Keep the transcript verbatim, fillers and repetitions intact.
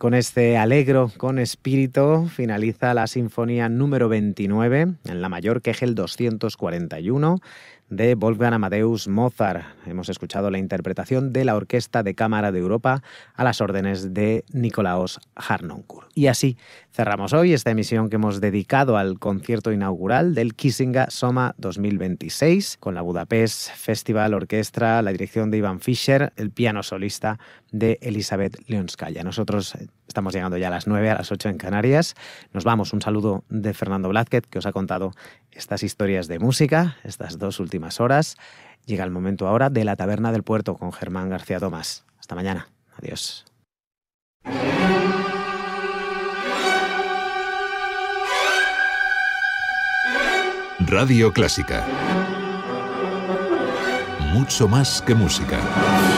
Con este Allegro con espíritu finaliza la sinfonía número veintinueve en la mayor Kegel doscientos cuarenta y uno de Wolfgang Amadeus Mozart. Hemos escuchado la interpretación de la Orquesta de Cámara de Europa a las órdenes de Nikolaus Harnoncourt. Y así cerramos hoy esta emisión que hemos dedicado al concierto inaugural del Kissinger Soma dos mil veintiséis con la Budapest Festival Orquestra, la dirección de Ivan Fischer, el piano solista de Elisabeth Leonskaya. Nosotros estamos llegando ya a las nueve, a las ocho en Canarias. Nos vamos. Un saludo de Fernando Blázquez, que os ha contado estas historias de música, estas dos últimas horas. Llega el momento ahora de la Taberna del Puerto con Germán García Tomás. Hasta mañana. Adiós. Radio Clásica. Mucho más que música.